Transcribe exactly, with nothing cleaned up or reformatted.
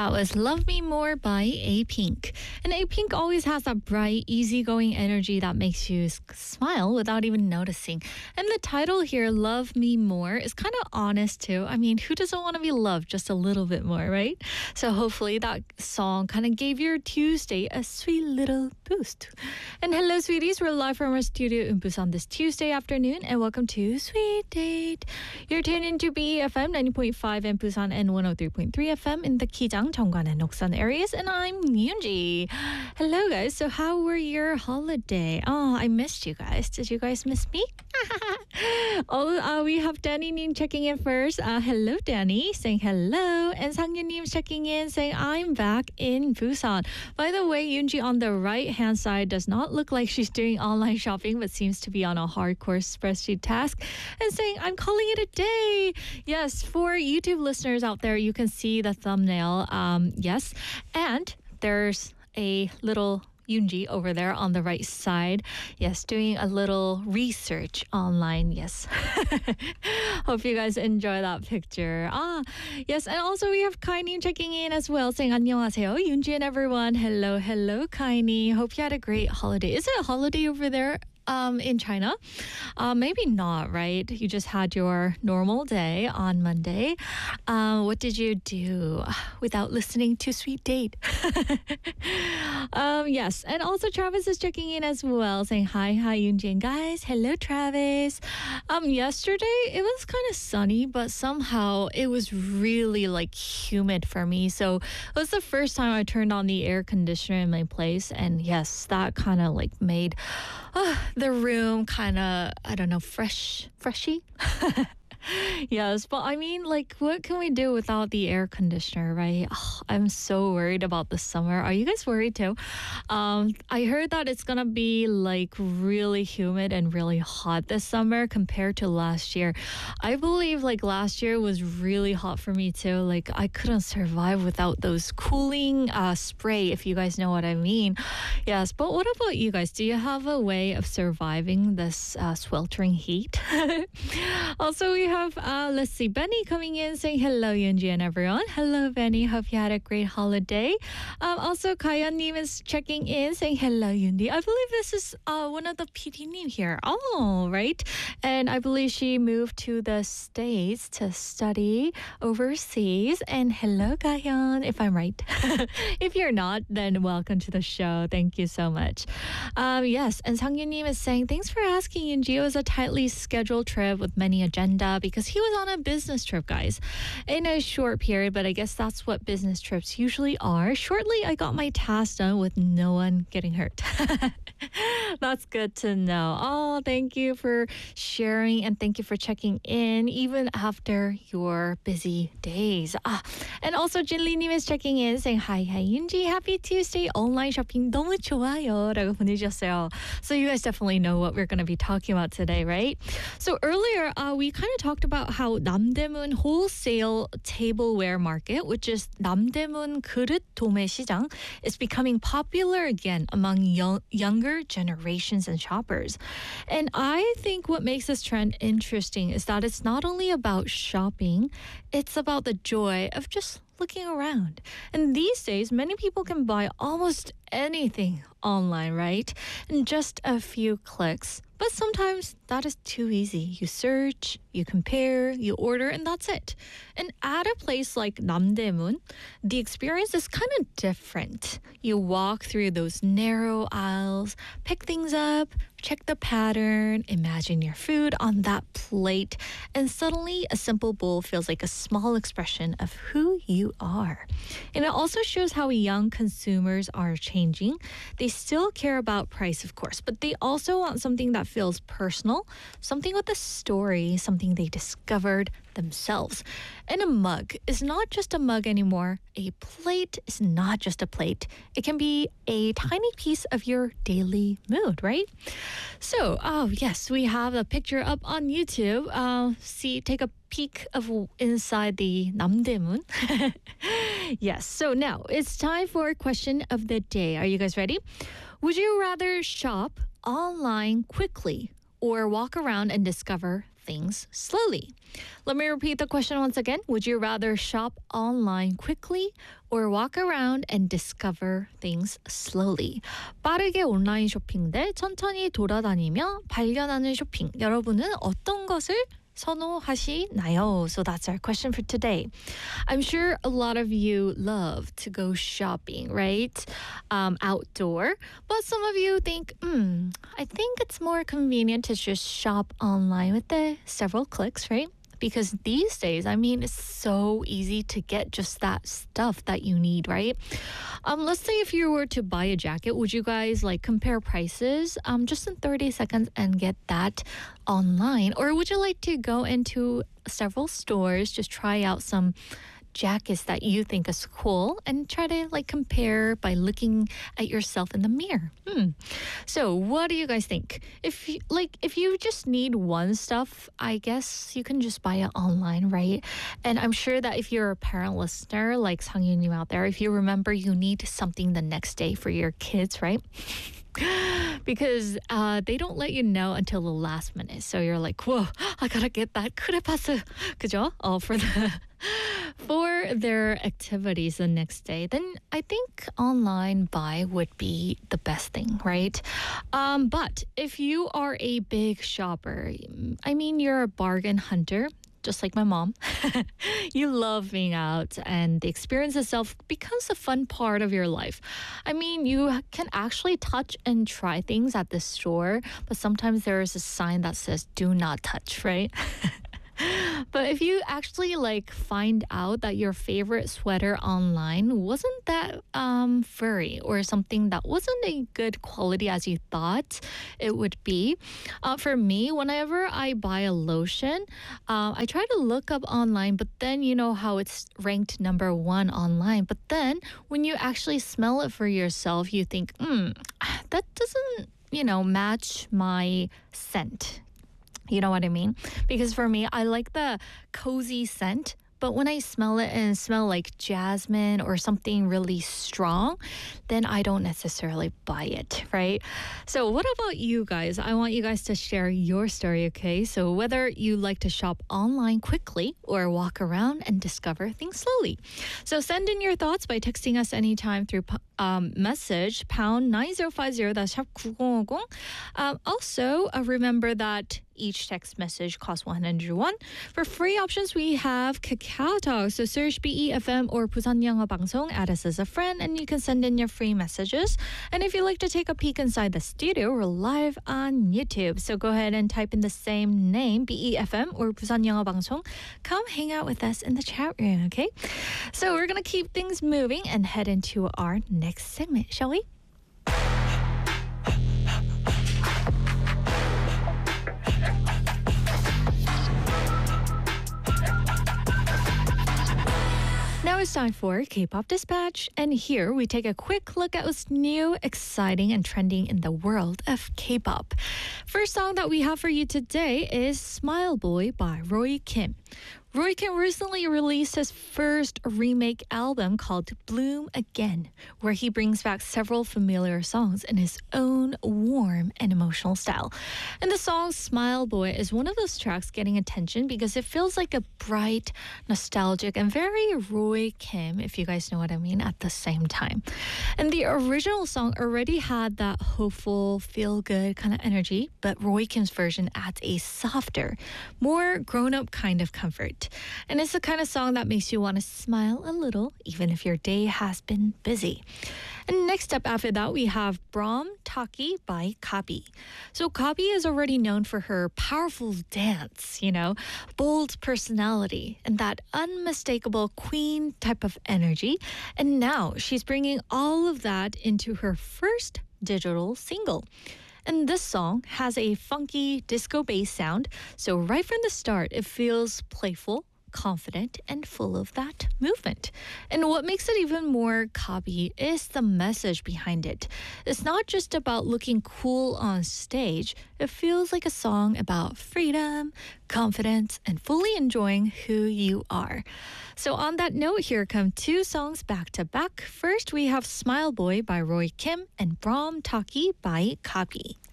That was Love Me More by A-Pink. And A-Pink always has that bright, easygoing energy that makes you s- smile without even noticing. And the title here, Love Me More, is kind of honest too. I mean, who doesn't want to be loved just a little bit more, right? So hopefully that song kind of gave your Tuesday a sweet little boost. And hello, sweeties. We're live from our studio in Busan this Tuesday afternoon. And welcome to Sweet Date. You're tuned into B E F M ninety point five in Busan and one oh three point three F M in the Kijang, Cheongwan, and Noksan areas. And I'm Yoonji. Hello, guys. So how were your holiday? Oh, I missed you guys. Did you guys miss me? oh, uh, we have Danny Nim checking in first. Uh, hello, Danny, saying hello. And Sang-Yun Nim checking in, saying I'm back in Busan. By the way, Yoonji on the right-hand side does not look like she's doing online shopping, but seems to be on a hardcore spreadsheet task. And saying, I'm calling it a day. Yes, for YouTube listeners out there, you can see the thumbnail. Um, yes. And there's a little Yoonji over there on the right side. Yes, doing a little research online. Yes. Hope you guys enjoy that picture. Ah, yes. And also we have Kaini checking in as well, saying 안녕하세요, Yoonji and everyone. Hello, hello, Kaini. Hope you had a great holiday. Is it a holiday over there? Um, in China? Uh, maybe not, right? You just had your normal day on Monday. Uh, what did you do without listening to Sweet Date? um, yes, and also Travis is checking in as well, saying hi, hi, Yoonjin guys. Hello, Travis. Um, yesterday it was kind of sunny, but somehow it was really like humid for me. So it was the first time I turned on the air conditioner in my place, and yes, that kind of like made Uh, the room kind of, I don't know, fresh, freshy. Yes, but I mean, like, what can we do without the air conditioner, right? Oh, I'm so worried about the summer. Are you guys worried too? Um, I heard that it's gonna be like really humid and really hot this summer compared to last year. I believe like last year was really hot for me too. Like I couldn't survive without those cooling uh, spray, if you guys know what I mean. Yes, but what about you guys? Do you have a way of surviving this uh, sweltering heat? Also, we have, uh, let's see, Benny coming in saying hello, Yoonji and everyone. Hello, Benny. Hope you had a great holiday. Um, also, Kaya-nim is checking in saying hello, Yoonji. I believe this is uh, one of the P D-nim here. Oh, right. And I believe she moved to the States to study overseas. And hello, Kayan, if I'm right. If you're not, then welcome to the show. Thank you so much. Um, yes, and Sang-Yun-nim is saying, thanks for asking, Yoonji. It was a tightly scheduled trip with many agenda because he was on a business trip, guys, in a short period, but I guess that's what business trips usually are. Shortly, I got my task done with no one getting hurt. That's good to know. Oh, thank you for sharing and thank you for checking in even after your busy days. Ah, and also Jinli-님 is checking in saying, hi, hi, Yoonji, happy Tuesday. Online shopping 너무 좋아요. 라고 보내주셨어요. So you guys definitely know what we're going to be talking about today, right? So earlier, uh, we kind of talked about how 남대문 wholesale tableware market, which is 남대문 그릇 도매 시장, is becoming popular again among young, younger generations and shoppers. And I think what makes this trend interesting is that it's not only about shopping, it's about the joy of just looking around. And these days, many people can buy almost anything online, right? In just a few clicks. But sometimes that is too easy. You search, you compare, you order, and that's it. And at a place like Namdaemun, the experience is kind of different. You walk through those narrow aisles, pick things up, check the pattern, imagine your food on that plate, and suddenly a simple bowl feels like a small expression of who you are. And it also shows how young consumers are changing. They still care about price, of course, but they also want something that feels personal, something with a story, something they discovered themselves. And a mug is not just a mug anymore. A plate is not just a plate. It can be a tiny piece of your daily mood, right? So, oh yes, we have a picture up on YouTube. Uh, see, take a peek of inside the Namdaemun. Yes, so now it's time for question of the day. Are you guys ready? Would you rather shop online quickly or walk around and discover things slowly. Let me repeat the question once again. Would you rather shop online quickly or walk around and discover things slowly? 빠르게 온라인 쇼핑 대 천천히 돌아다니며 발견하는 쇼핑. 여러분은 어떤 것을 선호하시나요? So that's our question for today. I'm sure a lot of you love to go shopping, right? Um, outdoor. But some of you think, hmm, I think it's more convenient to just shop online with the several clicks, right? Because these days, I mean, it's so easy to get just that stuff that you need, right? Um, let's say if you were to buy a jacket, would you guys like compare prices um, just in thirty seconds and get that online? Or would you like to go into several stores, just try out some jackets that you think is cool and try to like compare by looking at yourself in the mirror? Hmm. So what do you guys think? If you, like if you just need one stuff, I guess you can just buy it online, right? And I'm sure that if you're a parent listener like Sang-Yun you out there, if you remember you need something the next day for your kids, right? Because uh, they don't let you know until the last minute. So you're like, whoa, I gotta get that 크레파스, 그죠? Oh, for the for their activities the next day. Then I think online buy would be the best thing, right? Um, but if you are a big shopper, I mean, you're a bargain hunter, just like my mom. You love being out, and the experience itself becomes a fun part of your life. I mean, you can actually touch and try things at the store, but sometimes there is a sign that says do not touch, right? But if you actually like find out that your favorite sweater online wasn't that um, furry or something that wasn't a good quality as you thought it would be, uh, for me, whenever I buy a lotion, uh, I try to look up online, but then you know how it's ranked number one online. But then when you actually smell it for yourself, you think, hmm, that doesn't, you know, match my scent. You know what I mean? Because for me, I like the cozy scent. But when I smell it and smell like jasmine or something really strong, then I don't necessarily buy it, right? So what about you guys? I want you guys to share your story, okay? So whether you like to shop online quickly or walk around and discover things slowly. So send in your thoughts by texting us anytime through um, message pound nine zero five zero, that's 샵 구공오공. Um, also, uh, remember that each text message costs one hundred won. For free options, we have Kakao Talk. So search B E F M or Busan Yeongo Bangsong, add us as a friend, and you can send in your free messages. And if you'd like to take a peek inside the studio, we're live on YouTube. So go ahead and type in the same name, B E F M or Busan Yeongo Bangsong. Come hang out with us in the chat room, okay? So we're going to keep things moving and head into our next segment, shall we? Now it's time for K-pop Dispatch, and here we take a quick look at what's new, exciting, and trending in the world of K-pop. First song that we have for you today is Smile Boy by Roy Kim. Roy Kim recently released his first remake album called Bloom Again, where he brings back several familiar songs in his own warm and emotional style. And the song Smile Boy is one of those tracks getting attention because it feels like a bright, nostalgic, and very Roy Kim, if you guys know what I mean, at the same time. And the original song already had that hopeful, feel-good kind of energy, but Roy Kim's version adds a softer, more grown-up kind of comfort. And it's the kind of song that makes you want to smile a little, even if your day has been busy. And next up after that, we have Brahm Taki by Kabi. So Kabi is already known for her powerful dance, you know, bold personality, and that unmistakable queen type of energy. And now she's bringing all of that into her first digital single. And this song has a funky disco bass sound, so right from the start, it feels playful, confident, and full of that movement. And what makes it even more Kabi is the message behind it. It's not just about looking cool on stage. It feels like a song about freedom, confidence, and fully enjoying who you are. So on that note, here come two songs back to back. First, we have Smile Boy by Roy Kim and Brahm Taki by Kabi.